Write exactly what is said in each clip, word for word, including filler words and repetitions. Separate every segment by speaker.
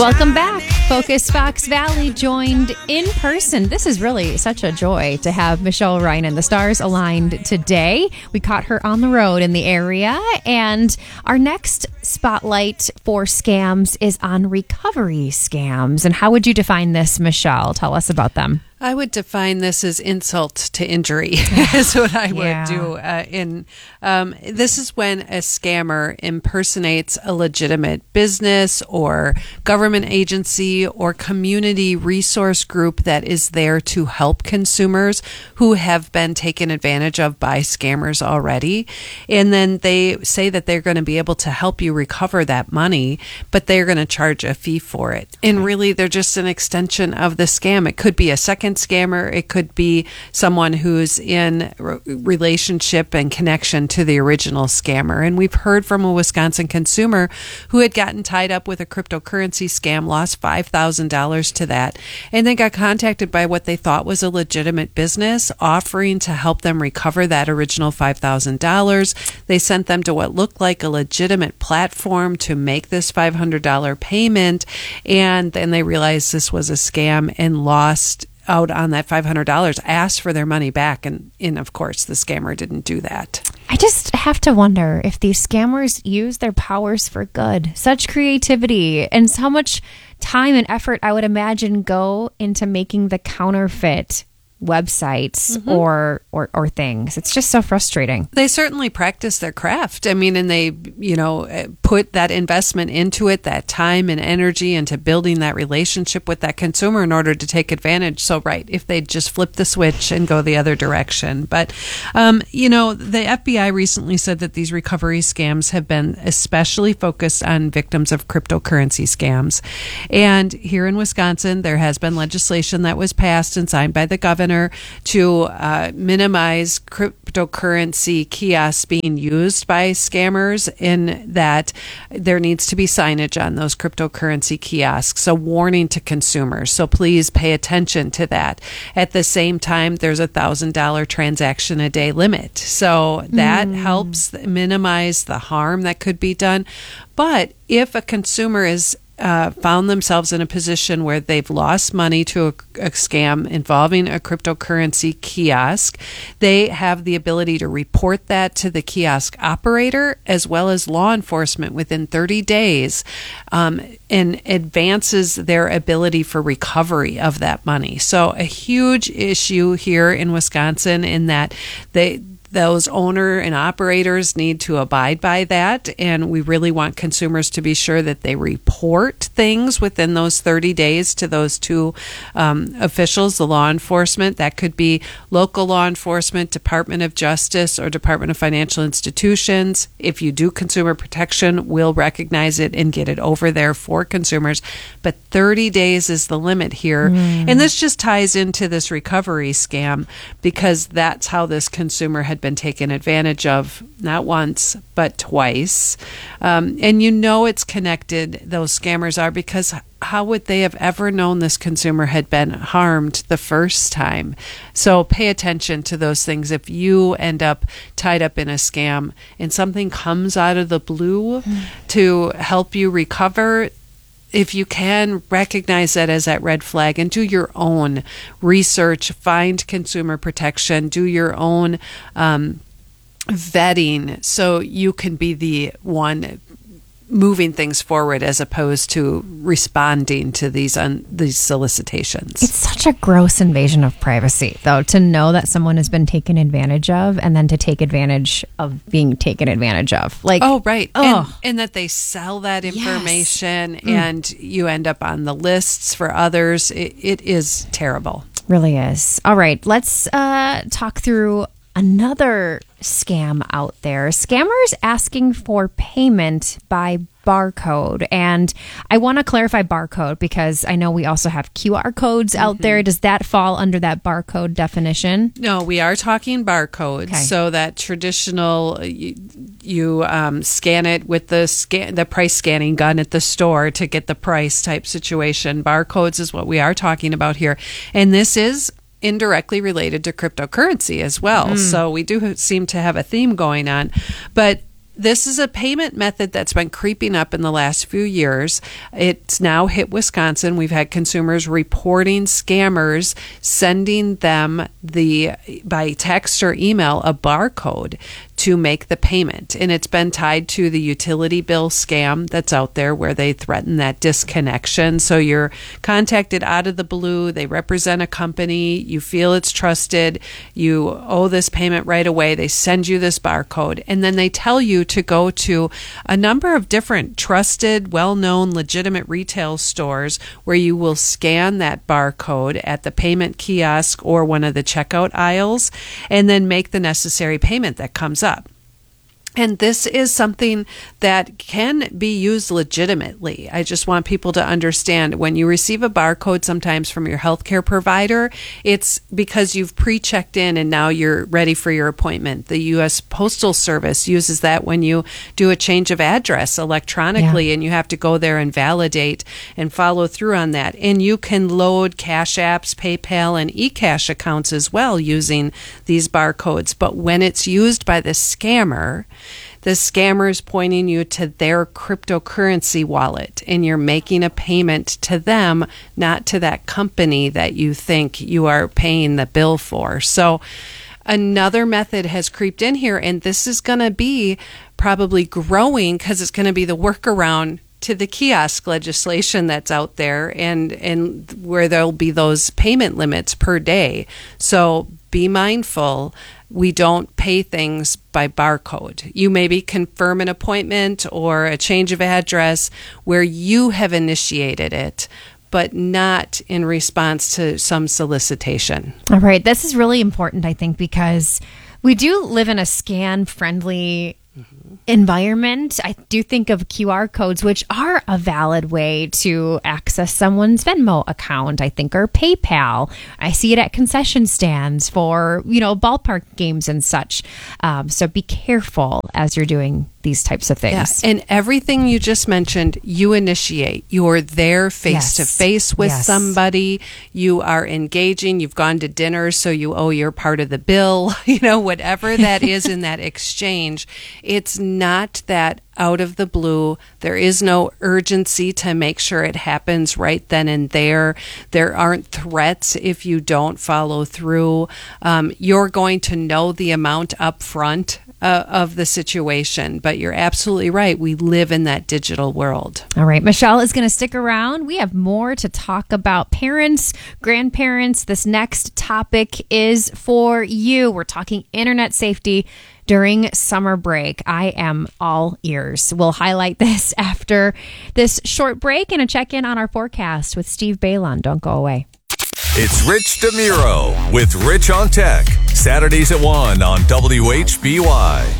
Speaker 1: Welcome back. Focus Fox Valley joined in person. This is really such a joy to have Michelle Reinen. The stars aligned today. We caught her on the road in the area. And our next spotlight for scams is on recovery scams. And how would you define this, Michelle? Tell us about them.
Speaker 2: I would define this as insult to injury is what I would
Speaker 1: Yeah.
Speaker 2: do. Uh, in um, this is when a scammer impersonates a legitimate business or government agency or community resource group that is there to help consumers who have been taken advantage of by scammers already. And then they say that they're going to be able to help you recover that money, but they're going to charge a fee for it. And really, they're just an extension of the scam. It could be a second scammer. It could be someone who's in re- relationship and connection to the original scammer. And we've heard from a Wisconsin consumer who had gotten tied up with a cryptocurrency scam, lost five thousand dollars to that, and then got contacted by what they thought was a legitimate business offering to help them recover that original five thousand dollars. They sent them to what looked like a legitimate platform to make this five hundred dollars payment, and then they realized this was a scam and lost out on that five hundred dollars, asked for their money back, and, and of course the scammer didn't do that.
Speaker 1: I just have to wonder if these scammers use their powers for good. Such creativity and so much time and effort, I would imagine, go into making the counterfeit websites mm-hmm. or, or or things. It's just so frustrating.
Speaker 2: They certainly practice their craft. I mean, and they, you know, put that investment into it, that time and energy into building that relationship with that consumer in order to take advantage. So, right, if they just flip the switch and go the other direction. But, um, you know, the F B I recently said that these recovery scams have been especially focused on victims of cryptocurrency scams. And here in Wisconsin, there has been legislation that was passed and signed by the governor to uh, minimize cryptocurrency kiosks being used by scammers, in that there needs to be signage on those cryptocurrency kiosks, a warning to consumers. So please pay attention to that. At the same time, there's a one thousand dollars transaction a day limit. So that mm. helps minimize the harm that could be done. But if a consumer is Uh, found themselves in a position where they've lost money to a, a scam involving a cryptocurrency kiosk, they have the ability to report that to the kiosk operator as well as law enforcement within thirty days, um, and advances their ability for recovery of that money. So a huge issue here in Wisconsin in that they those owner and operators need to abide by that, and we really want consumers to be sure that they report things within those thirty days to those two um, officials, the law enforcement. That could be local law enforcement, Department of Justice, or Department of Financial Institutions. If you do consumer protection, we'll recognize it and get it over there for consumers. But thirty days is the limit here. Mm. And this just ties into this recovery scam, because that's how this consumer had been taken advantage of, not once, but twice. Um, and you know it's connected, those scammers are, because how would they have ever known this consumer had been harmed the first time? So pay attention to those things. If you end up tied up in a scam and something comes out of the blue mm. to help you recover, if you can, recognize that as that red flag and do your own research, find consumer protection, do your own um, vetting so you can be the one moving things forward as opposed to responding to these un- these solicitations.
Speaker 1: It's such a gross invasion of privacy, though, to know that someone has been taken advantage of and then to take advantage of being taken advantage of. Like,
Speaker 2: oh, right.
Speaker 1: Oh.
Speaker 2: And, and that they sell that information yes. and mm. you end up on the lists for others. It, it is terrible.
Speaker 1: Really is. All right. Let's uh, talk through another scam out there. Scammers asking for payment by barcode. And I want to clarify barcode because I know we also have Q R codes out mm-hmm. there. Does that fall under that barcode definition?
Speaker 2: No, we are talking barcodes. Okay. So that traditional, you, you um, scan it with the scan, the price scanning gun at the store to get the price type situation. Barcodes is what we are talking about here. And this is indirectly related to cryptocurrency as well. Mm. So we do seem to have a theme going on. But This is a payment method that's been creeping up in the last few years. It's now hit Wisconsin. We've had consumers reporting scammers sending them the by text or email a barcode to make the payment. And it's been tied to the utility bill scam that's out there where they threaten that disconnection. So you're contacted out of the blue. They represent a company. You feel it's trusted. You owe this payment right away. They send you this barcode. And then they tell you to go to a number of different trusted, well-known, legitimate retail stores where you will scan that barcode at the payment kiosk or one of the checkout aisles and then make the necessary payment that comes up. And this is something that can be used legitimately. I just want people to understand when you receive a barcode sometimes from your healthcare provider, it's because you've pre-checked in and now you're ready for your appointment. The U S Postal Service uses that when you do a change of address electronically, yeah. and you have to go there and validate and follow through on that. And you can load Cash Apps, PayPal, and eCash accounts as well using these barcodes. But when it's used by the scammer, the scammer is pointing you to their cryptocurrency wallet, and you're making a payment to them, not to that company that you think you are paying the bill for. So another method has creeped in here, and this is going to be probably growing because it's going to be the workaround to the kiosk legislation that's out there, and, and where there'll be those payment limits per day. So be mindful. We don't pay things by barcode. You maybe confirm an appointment or a change of address where you have initiated it, but not in response to some solicitation.
Speaker 1: All right. This is really important, I think, because we do live in a scan-friendly mm-hmm. environment. I do think of Q R codes, which are a valid way to access someone's Venmo account, I think, or PayPal. I see it at concession stands for, you know, ballpark games and such. Um, so be careful as you're doing these types of things.
Speaker 2: Yeah. And everything you just mentioned, you initiate. You're there face to face with
Speaker 1: yes.
Speaker 2: somebody. You are engaging. You've gone to dinner, so you owe your part of the bill. You know, whatever that is in that exchange, it's not that out of the blue. There is no urgency to make sure it happens right then and there. There aren't threats if you don't follow through. Um, you're going to know the amount up front Uh, of the situation, but you're absolutely right. We live in that digital world.
Speaker 1: All right. Michelle is going to stick around. We have more to talk about. Parents, grandparents, this next topic is for you. We're talking internet safety during summer break. I am all ears. We'll highlight this after this short break and a check-in on our forecast with Steve Balon. Don't go away.
Speaker 3: It's Rich DeMuro with Rich on Tech. Saturdays at one on W H B Y.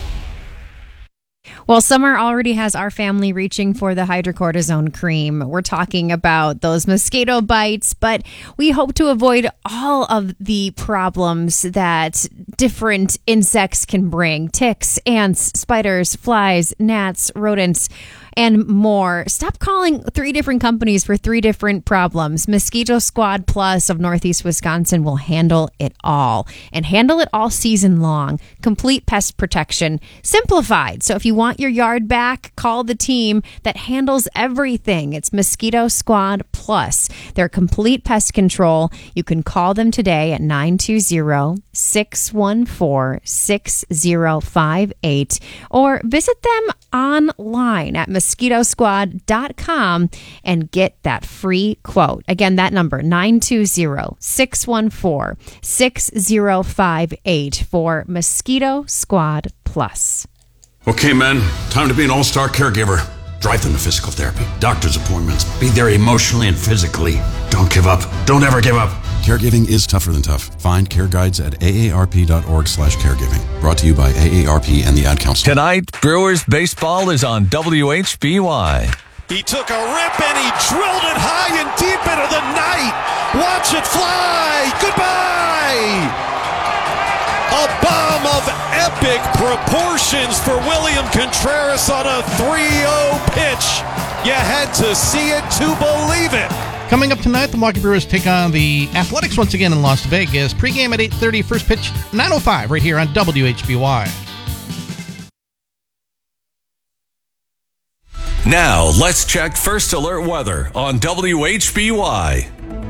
Speaker 1: Well, summer already has our family reaching for the hydrocortisone cream. We're talking about those mosquito bites, but we hope to avoid all of the problems that different insects can bring. Ticks, ants, spiders, flies, gnats, rodents, and more. Stop calling three different companies for three different problems. Mosquito Squad Plus of Northeast Wisconsin will handle it all and handle it all season long. Complete pest protection, simplified. So if you want your yard back, call the team that handles everything. It's Mosquito Squad Plus. They're complete pest control. You can call them today at nine two zero, six one four, six zero five eight or visit them online at mosquito squad dot com and get that free quote. Again, that number, nine two zero, six one four, six zero five eight for Mosquito Squad Plus.
Speaker 4: Okay, men, time to be an all-star caregiver. Drive them to physical therapy, doctor's appointments, be there emotionally and physically. Don't give up. Don't ever give up.
Speaker 5: Caregiving is tougher than tough. Find care guides at aarp.org slash caregiving. Brought to you by A A R P and the Ad Council.
Speaker 3: Tonight, Brewers baseball is on W H B Y.
Speaker 6: He took a rip and he drilled it high and deep into the night. Watch it fly. Goodbye. A bomb of epic proportions for William Contreras on a three oh pitch. You had to see it to believe it.
Speaker 7: Coming up tonight, the Milwaukee Brewers take on the Athletics once again in Las Vegas. Pre-game at eight thirty, first pitch nine oh five right here on W H B Y.
Speaker 3: Now, let's check First Alert weather on W H B Y.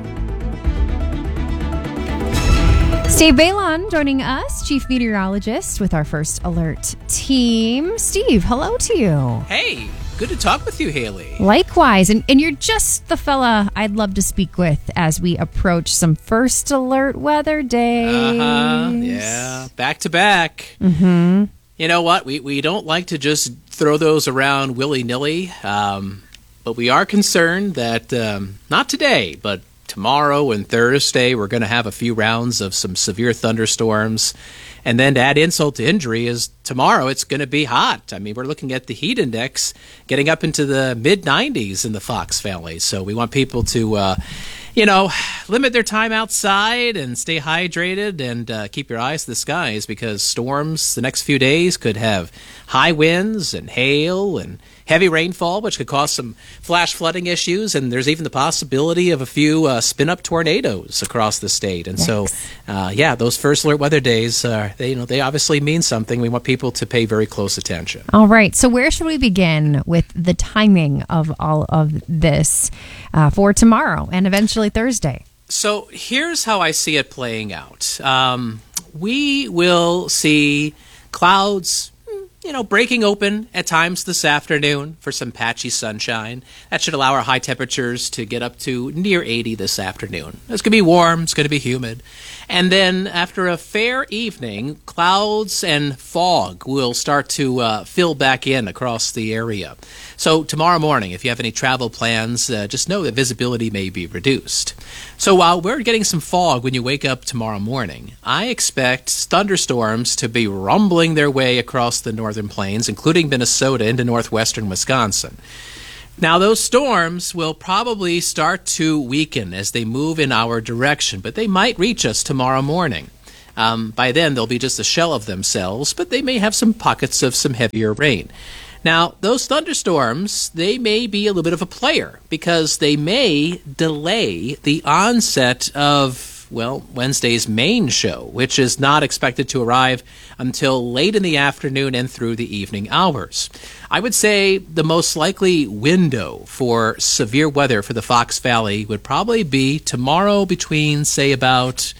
Speaker 1: Steve Balon joining us, Chief Meteorologist with our First Alert team. Steve, hello to you.
Speaker 8: Hey, good to talk with you, Haley.
Speaker 1: Likewise, and, and you're just the fella I'd love to speak with as we approach some First Alert weather days.
Speaker 8: Uh-huh, yeah, back to back.
Speaker 1: Mm-hmm.
Speaker 8: You know what? We we don't like to just throw those around willy-nilly, um, but we are concerned that, um, not today, but tomorrow and Thursday, we're going to have a few rounds of some severe thunderstorms. And then to add insult to injury is tomorrow it's going to be hot. I mean, we're looking at the heat index getting up into the mid nineties in the Fox Valley. So we want people to, uh, you know, limit their time outside and stay hydrated and uh, keep your eyes to the skies, because storms the next few days could have high winds and hail and heavy rainfall, which could cause some flash flooding issues, and there's even the possibility of a few uh, spin-up tornadoes across the state. And so, uh, yeah, those First Alert weather days, uh, they, you know, they obviously mean something. We want people to pay very close attention.
Speaker 1: All right, so where should we begin with the timing of all of this uh, for tomorrow and eventually Thursday?
Speaker 8: So here's how I see it playing out. Um, we will see clouds, you know, breaking open at times this afternoon for some patchy sunshine. That should allow our high temperatures to get up to near eighty this afternoon. It's going to be warm. It's going to be humid. And then after a fair evening, clouds and fog will start to uh, fill back in across the area. So tomorrow morning, if you have any travel plans, uh, just know that visibility may be reduced. So while we're getting some fog when you wake up tomorrow morning, I expect thunderstorms to be rumbling their way across the northern plains, including Minnesota into northwestern Wisconsin. Now, those storms will probably start to weaken as they move in our direction, but they might reach us tomorrow morning. Um, by then, they'll be just a shell of themselves, but they may have some pockets of some heavier rain. Now, those thunderstorms, they may be a little bit of a player because they may delay the onset of, well, Wednesday's main show, which is not expected to arrive until late in the afternoon and through the evening hours. I would say the most likely window for severe weather for the Fox Valley would probably be tomorrow between, say, about,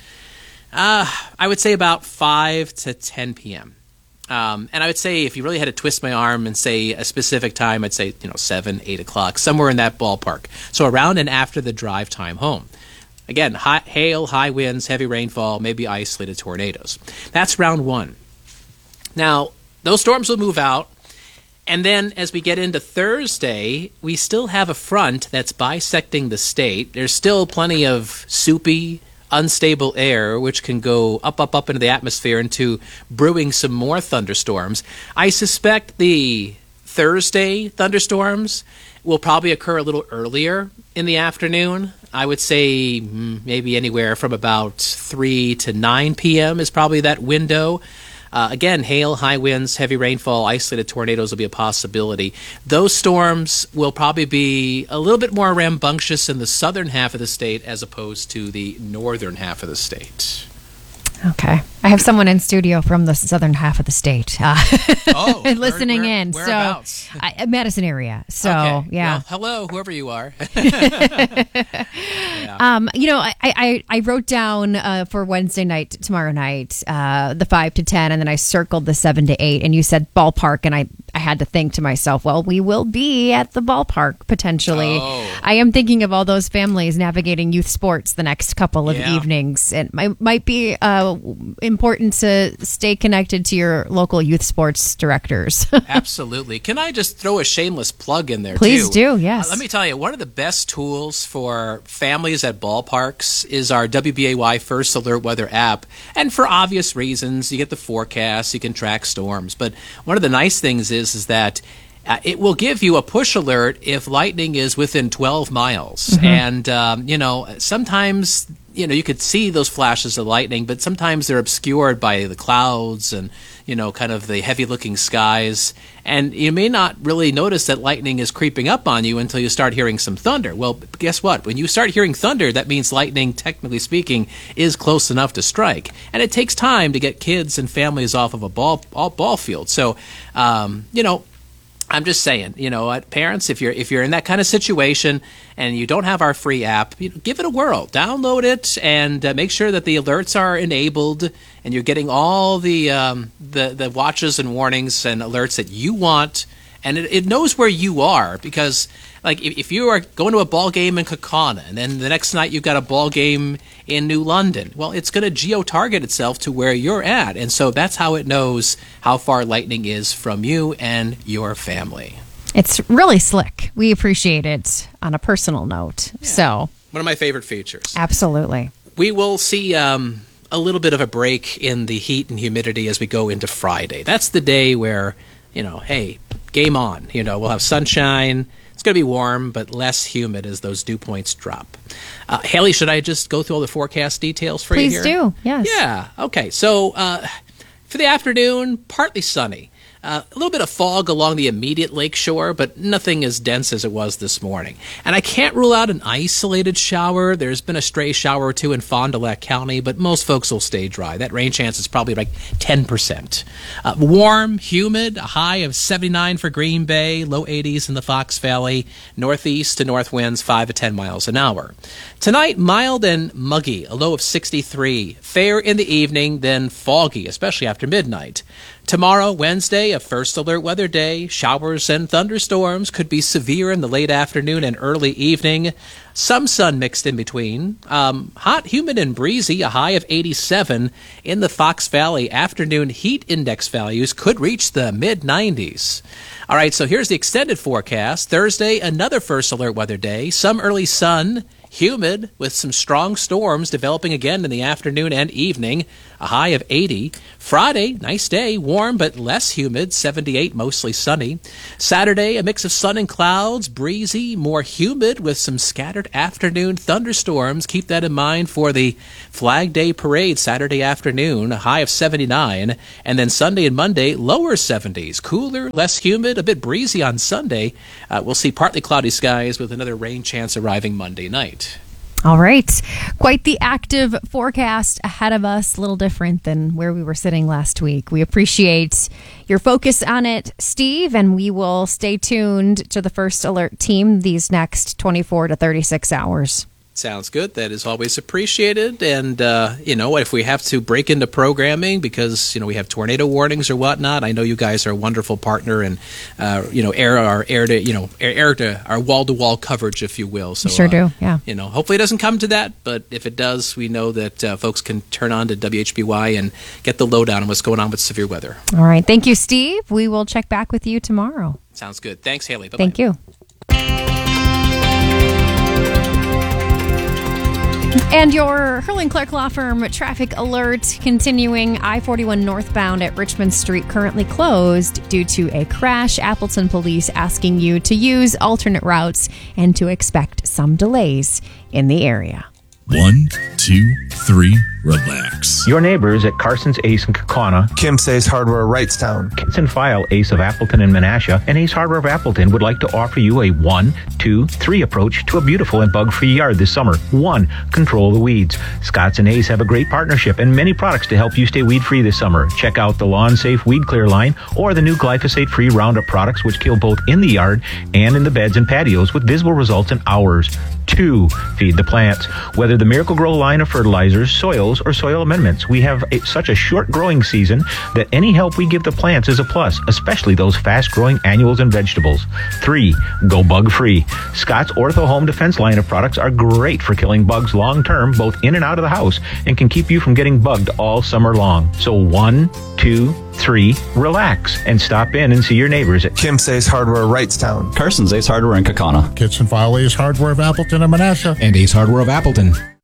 Speaker 8: uh, I would say about five to ten p.m. Um, and I would say if you really had to twist my arm and say a specific time, I'd say, you know, seven, eight o'clock, somewhere in that ballpark. So around and after the drive time home. Again, high, hail, high winds, heavy rainfall, maybe isolated tornadoes. That's round one. Now, those storms will move out. And then as we get into Thursday, we still have a front that's bisecting the state. There's still plenty of soupy, unstable air, which can go up, up, up into the atmosphere into brewing some more thunderstorms. I suspect the Thursday thunderstorms will probably occur a little earlier in the afternoon. I would say maybe anywhere from about three to nine p.m. is probably that window. Uh, again, hail, high winds, heavy rainfall, isolated tornadoes will be a possibility. Those storms will probably be a little bit more rambunctious in the southern half of the state as opposed to the northern half of the state.
Speaker 1: Okay. I have someone in studio from the southern half of the state uh,
Speaker 8: oh,
Speaker 1: listening
Speaker 8: where, where,
Speaker 1: in.
Speaker 8: Whereabouts?
Speaker 1: So, I, Madison area. So,
Speaker 8: okay.
Speaker 1: yeah.
Speaker 8: Well, hello, whoever you are.
Speaker 1: yeah. um, you know, I, I, I wrote down uh, for Wednesday night, tomorrow night, uh, the five to ten, and then I circled the seven to eight, and you said ballpark, and I, I had to think to myself, well, we will be at the ballpark potentially.
Speaker 8: Oh.
Speaker 1: I am thinking of all those families navigating youth sports the next couple of
Speaker 8: yeah.
Speaker 1: evenings. It might, might be uh, important to stay connected to your local youth sports directors.
Speaker 8: Absolutely. Can I just throw a shameless plug in there,
Speaker 1: Please
Speaker 8: too?
Speaker 1: do, yes.
Speaker 8: Uh, let me tell you, one of the best tools for families at ballparks is our W B A Y First Alert Weather app. And for obvious reasons, you get the forecast, you can track storms. But one of the nice things is, is that Uh, it will give you a push alert if lightning is within twelve miles. Mm-hmm. And, um, you know, sometimes, you know, you could see those flashes of lightning, but sometimes they're obscured by the clouds and, you know, kind of the heavy-looking skies. And you may not really notice that lightning is creeping up on you until you start hearing some thunder. Well, guess what? When you start hearing thunder, that means lightning, technically speaking, is close enough to strike. And it takes time to get kids and families off of a ball, ball field. So, um, you know, I'm just saying, you know, uh, parents, if you're if you're in that kind of situation and you don't have our free app, you know, give it a whirl. Download it and uh, make sure that the alerts are enabled and you're getting all the um, the the watches and warnings and alerts that you want. And it, it knows where you are because, like, if, if you are going to a ball game in Kaukauna and then the next night you've got a ball game in New London, well, it's going to geo-target itself to where you're at. And so that's how it knows how far lightning is from you and your family.
Speaker 1: It's really slick. We appreciate it on a personal note.
Speaker 8: Yeah.
Speaker 1: So
Speaker 8: one of my favorite features.
Speaker 1: Absolutely.
Speaker 8: We will see um, a little bit of a break in the heat and humidity as we go into Friday. That's the day where, you know, hey, game on. You know, we'll have sunshine. It's going to be warm, but less humid as those dew points drop. Uh, Haley, should I just go through all the forecast details for
Speaker 1: Please
Speaker 8: you here?
Speaker 1: do, yes.
Speaker 8: Yeah, okay. So uh, for the afternoon, partly sunny. Uh, a little bit of fog along the immediate lake shore, but nothing as dense as it was this morning. And I can't rule out an isolated shower. There's been a stray shower or two in Fond du Lac County, but most folks will stay dry. That rain chance is probably like ten percent. Uh, warm, humid, a high of seventy-nine for Green Bay, low eighties in the Fox Valley, northeast to north winds five to ten miles an hour. Tonight, mild and muggy, a low of sixty-three. Fair in the evening, then foggy, especially after midnight. Tomorrow, Wednesday, a first alert weather day. Showers and thunderstorms could be severe in the late afternoon and early evening. Some sun mixed in between. Um, hot, humid, and breezy, a high of eighty-seven. In the Fox Valley, afternoon heat index values could reach the mid nineties. All right, so here's the extended forecast. Thursday, another first alert weather day. Some early sun. Humid with some strong storms developing again in the afternoon and evening, a high of eighty. Friday, nice day, warm but less humid, seventy-eight, mostly sunny. Saturday, a mix of sun and clouds, breezy, more humid with some scattered afternoon thunderstorms. Keep that in mind for the Flag Day Parade Saturday afternoon, a high of seventy-nine. And then Sunday and Monday, lower seventies, cooler, less humid, a bit breezy on Sunday. Uh, we'll see partly cloudy skies with another rain chance arriving Monday night.
Speaker 1: All right. Quite the active forecast ahead of us, a little different than where we were sitting last week. We appreciate your focus on it, Steve, and we will stay tuned to the First Alert team these next twenty-four to thirty-six hours.
Speaker 8: Sounds good. That is always appreciated. And, uh, you know, if we have to break into programming because, you know, we have tornado warnings or whatnot, I know you guys are a wonderful partner and, uh, you know, air our air to, you know, air, air to our wall-to-wall coverage, if you will. So,
Speaker 1: sure
Speaker 8: uh,
Speaker 1: do, yeah.
Speaker 8: You know, hopefully it doesn't come to that, but if it does, we know that uh, folks can turn on to W H B Y and get the lowdown on what's going on with severe weather.
Speaker 1: All right. Thank you, Steve. We will check back with you tomorrow.
Speaker 8: Sounds good. Thanks, Haley. Bye-bye.
Speaker 1: Thank you. And your Hurling Clark Law Firm traffic alert continuing. I forty-one northbound at Richmond Street currently closed due to a crash. Appleton police asking you to use alternate routes and to expect some delays in the area.
Speaker 9: One, two, three, relax.
Speaker 10: Your neighbors at Carson's Ace in Kaukauna,
Speaker 11: Kim Say's Hardware Wrightstown,
Speaker 10: Kits and File Ace of Appleton and Menasha, and Ace Hardware of Appleton would like to offer you a one, two, three approach to a beautiful and bug-free yard this summer. One, control the weeds. Scotts and Ace have a great partnership and many products to help you stay weed-free this summer. Check out the Lawn Safe Weed Clear line or the new glyphosate-free Roundup products which kill both in the yard and in the beds and patios with visible results in hours. Two, feed the plants. Whether the Miracle Grow line of fertilizers, soils, or soil amendments, we have a, such a short growing season that any help we give the plants is a plus, especially those fast-growing annuals and vegetables. Three, go bug-free. Scott's Ortho Home Defense line of products are great for killing bugs long-term, both in and out of the house, and can keep you from getting bugged all summer long. So one, two, three, relax, and stop in and see your neighbors at
Speaker 11: Kim Say's Hardware Wrightstown,
Speaker 12: Carson's Ace Hardware in Kaukauna,
Speaker 13: Kits and File Ace Hardware of Appleton and Menasha,
Speaker 14: and Ace Hardware of Appleton.